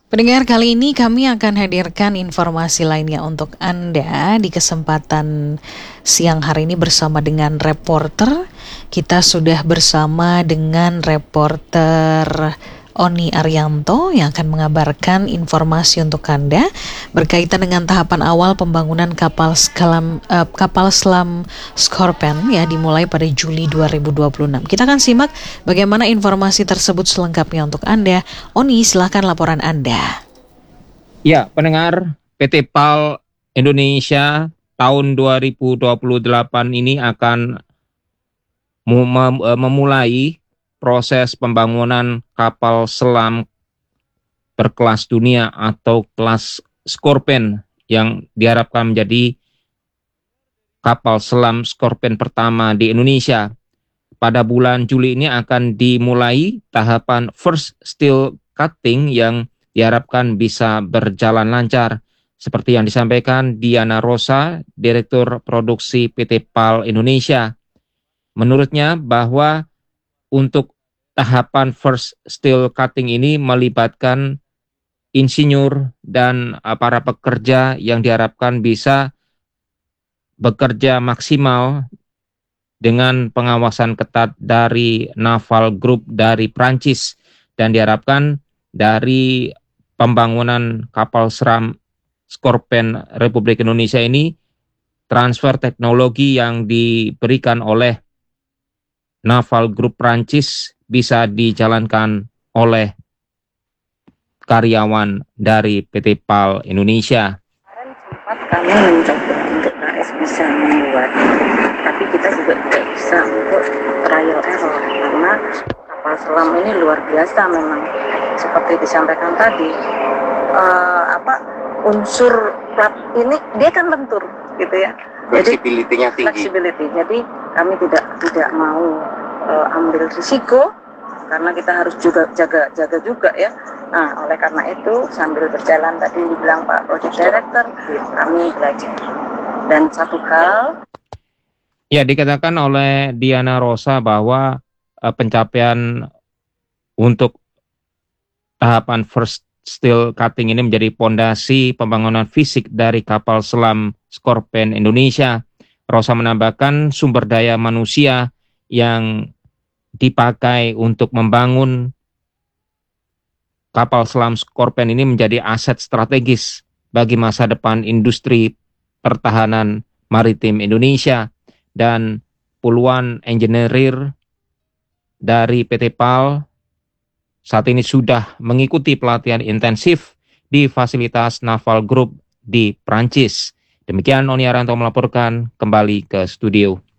Pendengar, kali ini kami akan hadirkan informasi lainnya untuk Anda di kesempatan siang hari ini bersama dengan reporter. Kita sudah bersama dengan reporter Oni Arianto yang akan mengabarkan informasi untuk Anda berkaitan dengan tahapan awal pembangunan kapal selam Scorpion ya, dimulai pada Juli 2026. Kita akan simak bagaimana informasi tersebut selengkapnya untuk Anda. Oni, silakan laporan Anda. Ya, pendengar, PT PAL Indonesia tahun 2028 ini akan memulai proses pembangunan kapal selam berkelas dunia atau kelas Scorpion yang diharapkan menjadi kapal selam Scorpion pertama di Indonesia. Pada bulan Juli ini akan dimulai tahapan first steel cutting yang diharapkan bisa berjalan lancar. Seperti yang disampaikan Diana Rosa, Direktur Produksi PT PAL Indonesia. Menurutnya bahwa untuk tahapan first steel cutting ini melibatkan insinyur dan para pekerja yang diharapkan bisa bekerja maksimal dengan pengawasan ketat dari Naval Group dari Prancis, dan diharapkan dari pembangunan kapal selam Scorpion Republik Indonesia ini transfer teknologi yang diberikan oleh Naval Group Prancis bisa dijalankan oleh karyawan dari PT PAL Indonesia. Kemarin sempat kami mencoba untuk KS bisa membuat, tapi kita juga tidak bisa untuk trial error karena kapal selam ini luar biasa memang. Seperti disampaikan tadi, unsur plat ini dia kan lentur gitu ya. Fleksibilitinya tinggi. Jadi kami tidak mau ambil risiko karena kita harus juga jaga juga ya. Nah, oleh karena itu sambil berjalan tadi dibilang Pak Project Director, kami belajar. Dan satu hal, ya, dikatakan oleh Diana Rosa bahwa pencapaian untuk tahapan first steel cutting ini menjadi pondasi pembangunan fisik dari kapal selam Scorpion Indonesia. Rosa menambahkan sumber daya manusia yang dipakai untuk membangun kapal selam Scorpion ini menjadi aset strategis bagi masa depan industri pertahanan maritim Indonesia, dan puluhan engineer dari PT PAL saat ini sudah mengikuti pelatihan intensif di fasilitas Naval Group di Prancis. Demikian Oni Arianto melaporkan, kembali ke studio.